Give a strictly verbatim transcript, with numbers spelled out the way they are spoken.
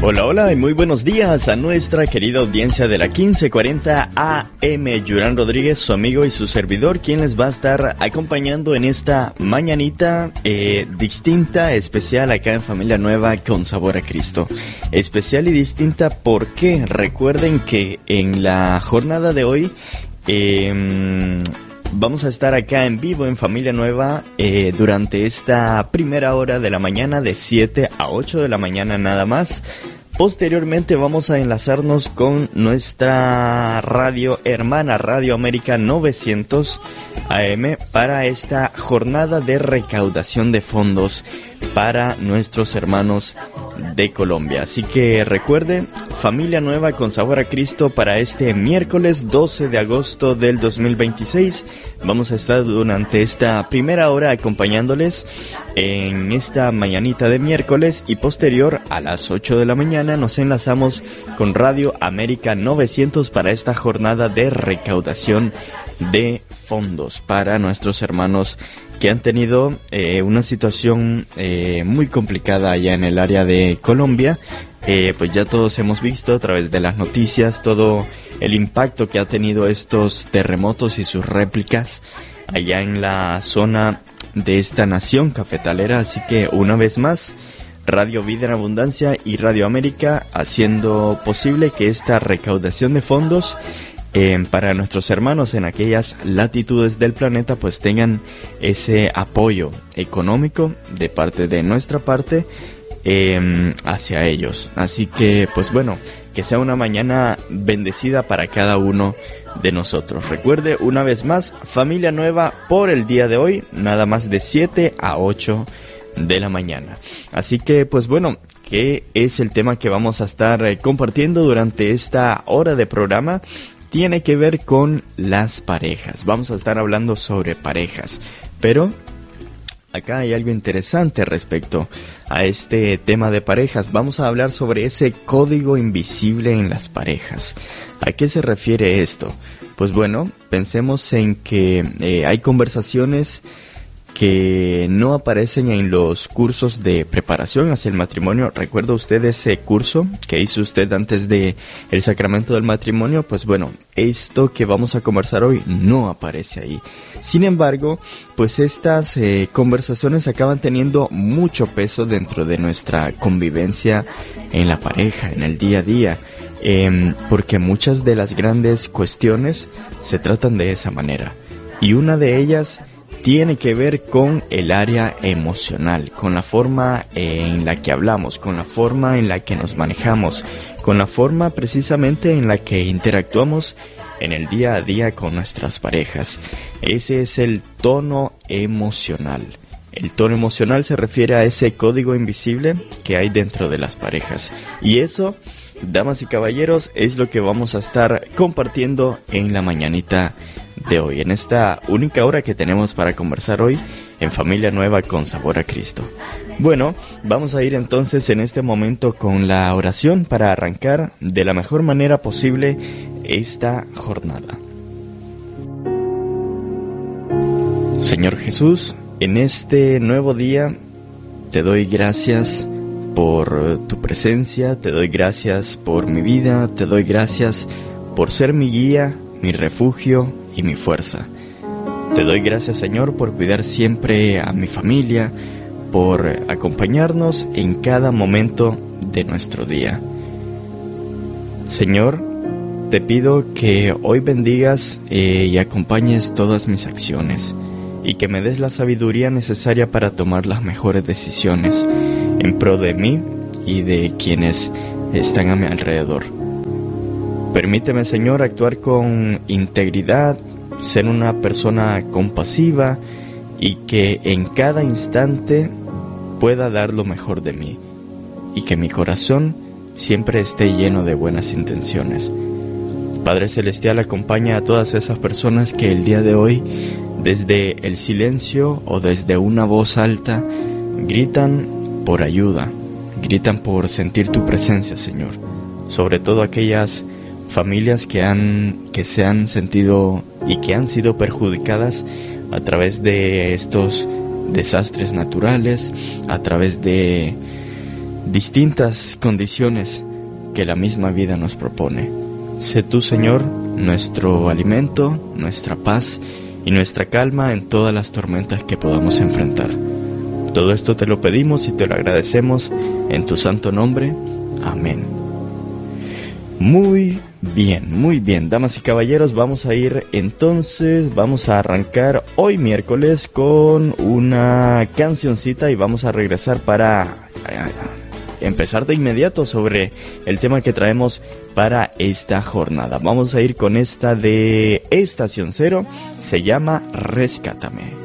Hola, hola y muy buenos días a nuestra querida audiencia de la quince cuarenta A M. Yurán Rodríguez, su amigo y su servidor, quien les va a estar acompañando en esta mañanita eh, distinta, especial acá en Familia Nueva con Sabor a Cristo. Especial y distinta porque recuerden que en la jornada de hoy eh, vamos a estar acá en vivo en Familia Nueva eh, durante esta primera hora de la mañana de siete a ocho de la mañana nada más. Posteriormente vamos a enlazarnos con nuestra radio hermana Radio América novecientos A M para esta jornada de recaudación de fondos para nuestros hermanos de Colombia. Así que recuerden, Familia Nueva con Sabor a Cristo para este miércoles doce de agosto del dos mil veintiséis. Vamos a estar durante esta primera hora acompañándoles en esta mañanita de miércoles y posterior a las ocho de la mañana nos enlazamos con Radio América novecientos para esta jornada de recaudación de fondos para nuestros hermanos que han tenido eh, una situación eh, muy complicada allá en el área de Colombia. Eh, pues ya todos hemos visto a través de las noticias todo el impacto que ha tenido estos terremotos y sus réplicas allá en la zona de esta nación cafetalera. Así que una vez más, Radio Vida en Abundancia y Radio América haciendo posible que esta recaudación de fondos Eh, para nuestros hermanos en aquellas latitudes del planeta pues tengan ese apoyo económico de parte de nuestra parte eh, hacia ellos. Así que pues bueno, que sea una mañana bendecida para cada uno de nosotros. Recuerde una vez más, Familia Nueva por el día de hoy, nada más de siete a ocho de la mañana. Así que pues bueno, ¿qué es el tema que vamos a estar eh, compartiendo durante esta hora de programa? Tiene que ver con las parejas. Vamos a estar hablando sobre parejas, pero acá hay algo interesante respecto a este tema de parejas. Vamos a hablar sobre ese código invisible en las parejas. ¿A qué se refiere esto? Pues bueno, pensemos en que eh, hay conversaciones que no aparecen en los cursos de preparación hacia el matrimonio. ¿Recuerda usted ese curso que hizo usted antes de el sacramento del matrimonio? Pues bueno, esto que vamos a conversar hoy no aparece ahí. Sin embargo, pues estas eh, conversaciones acaban teniendo mucho peso dentro de nuestra convivencia en la pareja, en el día a día, eh, porque muchas de las grandes cuestiones se tratan de esa manera. Y una de ellas tiene que ver con el área emocional, con la forma en la que hablamos, con la forma en la que nos manejamos, con la forma precisamente en la que interactuamos en el día a día con nuestras parejas. Ese es el tono emocional. El tono emocional se refiere a ese código invisible que hay dentro de las parejas. Y eso, damas y caballeros, es lo que vamos a estar compartiendo en la mañanita de hoy, en esta única hora que tenemos para conversar hoy en Familia Nueva con Sabor a Cristo. Bueno, vamos a ir entonces en este momento con la oración para arrancar de la mejor manera posible esta jornada. Señor Jesús, en este nuevo día te doy gracias por tu presencia, te doy gracias por mi vida, te doy gracias por ser mi guía, mi refugio y mi fuerza. Te doy gracias, Señor, por cuidar siempre a mi familia, por acompañarnos en cada momento de nuestro día. Señor, te pido que hoy bendigas eh, y acompañes todas mis acciones y que me des la sabiduría necesaria para tomar las mejores decisiones en pro de mí y de quienes están a mi alrededor. Permíteme, Señor, actuar con integridad, ser una persona compasiva y que en cada instante pueda dar lo mejor de mí y que mi corazón siempre esté lleno de buenas intenciones. Padre Celestial, acompaña a todas esas personas que el día de hoy, desde el silencio o desde una voz alta, gritan por ayuda, gritan por sentir tu presencia, Señor. Sobre todo aquellas familias que han que se han sentido y que han sido perjudicadas a través de estos desastres naturales, a través de distintas condiciones que la misma vida nos propone. Sé tú, Señor, nuestro alimento, nuestra paz y nuestra calma en todas las tormentas que podamos enfrentar. Todo esto te lo pedimos y te lo agradecemos en tu santo nombre. Amén. Muy bien, muy bien, damas y caballeros, vamos a ir entonces, vamos a arrancar hoy miércoles con una cancioncita y vamos a regresar para empezar de inmediato sobre el tema que traemos para esta jornada. Vamos a ir con esta de Estación Cero, se llama Rescátame.